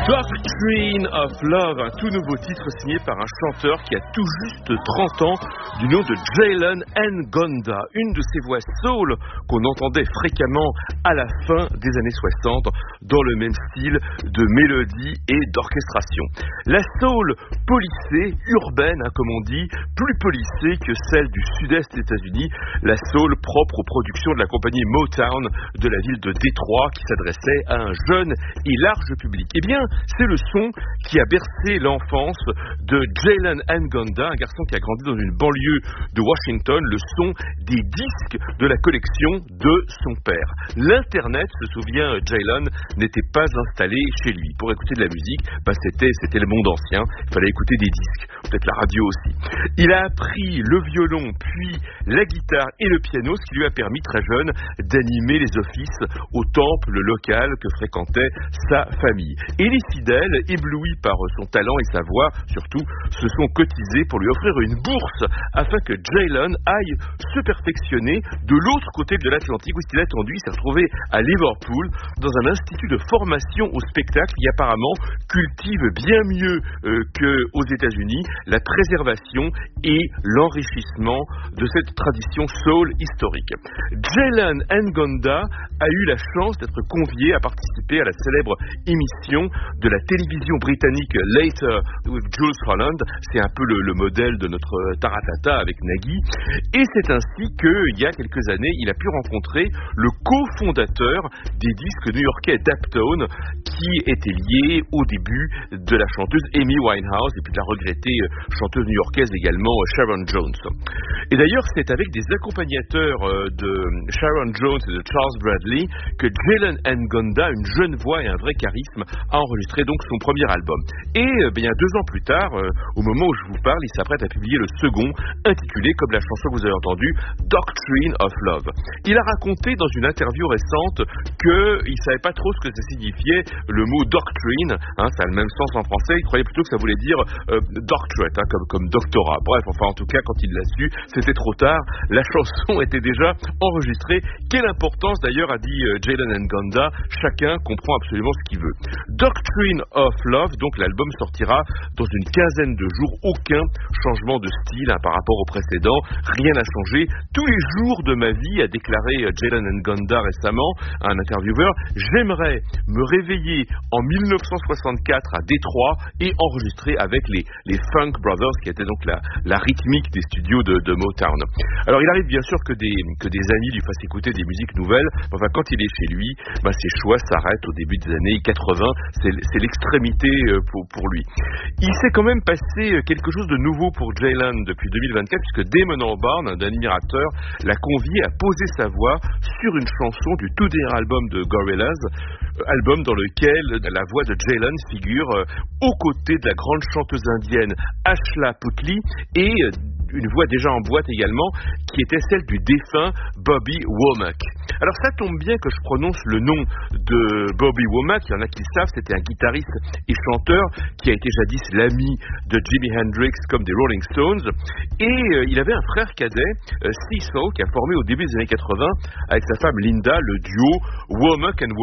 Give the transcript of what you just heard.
Doctrine of Love, un tout nouveau titre signé par un chanteur qui a tout juste 30 ans, du nom de Jalen Ngonda, une de ces voix soul qu'on entendait fréquemment à la fin des années 60 dans le même style de mélodie et d'orchestration. La soul policée, urbaine comme on dit, plus policée que celle du sud-est des États-Unis, la soul propre aux productions de la compagnie Motown de la ville de Détroit qui s'adressait à un jeune et large public. Eh bien, c'est le son qui a bercé l'enfance de Jalen Ngonda, un garçon qui a grandi dans une banlieue de Washington, le son des disques de la collection de son père. L'Internet, se souvient Jalen, n'était pas installé chez lui. Pour écouter de la musique, c'était le monde ancien, il fallait écouter des disques, peut-être la radio aussi. Il a appris le violon, puis la guitare et le piano, ce qui lui a permis très jeune d'animer les offices au temple local que fréquentait sa famille. Et les fidèles, éblouis par son talent et sa voix, surtout, se sont cotisés pour lui offrir une bourse afin que Jalen aille se perfectionner de l'autre côté de l'Atlantique, où il est attendu. Il s'est retrouvé à Liverpool dans un institut de formation au spectacle qui apparemment cultive bien mieux qu'aux États-Unis la préservation et l'enrichissement de cette tradition soul historique. Jalen Ngonda a eu la chance d'être convié à participer à la célèbre émission de la télévision britannique Later with Jules Holland. C'est un peu le modèle de notre Taratata avec Nagui. Et c'est ainsi qu'il y a quelques années, il a pu rencontrer le cofondateur des disques new-yorkais Daptone, qui était lié au début de la chanteuse Amy Winehouse et puis de la regrettée chanteuse new-yorkaise également Sharon Jones. Et d'ailleurs, c'est avec des accompagnateurs de Sharon Jones et de Charles Bradley que Jalen Ngonda, une jeune voix et un vrai charisme, a enregistré donc son premier album. Et bien 2 ans plus tard, au moment où je vous parle, il s'apprête à publier le second, intitulé, comme la chanson que vous avez entendue, Doctrine of Love. Il a raconté dans une interview récente qu'il savait pas trop ce que ça signifiait, le mot doctrine, ça a le même sens en français, il croyait plutôt que ça voulait dire doctorate, comme doctorat. Bref, en tout cas, quand il l'a su, c'était trop tard, la chanson était déjà enregistrée. Quelle importance d'ailleurs, a dit Jalen Ngonda, chacun comprend absolument ce qu'il veut. Doctrine of Love, donc l'album sortira dans une quinzaine de jours, aucun changement de style par rapport au précédent, rien n'a changé. Tous les jours de ma vie, a déclaré Jalen Ngonda récemment à un intervieweur, j'aimerais me réveiller en 1964 à Détroit et enregistrer avec les Funk Brothers, qui étaient donc la rythmique des studios de Motown. Alors il arrive bien sûr que des amis lui fassent écouter des musiques nouvelles, enfin quand il est chez lui, ses choix s'arrêtent au début des années 80, c'est l'extrémité pour lui. Il s'est quand même passé quelque chose de nouveau pour Jalen depuis 2024, puisque Damon Albarn, un admirateur, l'a convié à poser sa voix sur une chanson du tout dernier album de Gorillaz, album dans lequel la voix de Jalen figure aux côtés de la grande chanteuse indienne Ashla Puthli et une voix déjà en boîte également, qui était celle du défunt Bobby Womack. Alors ça tombe bien que je prononce le nom de Bobby Womack, il y en a qui le savent, c'était un guitariste et chanteur qui a été jadis l'ami de Jimi Hendrix comme des Rolling Stones, et il avait un frère cadet, Cecil, qui a formé au début des années 80 avec sa femme Linda le duo Womack and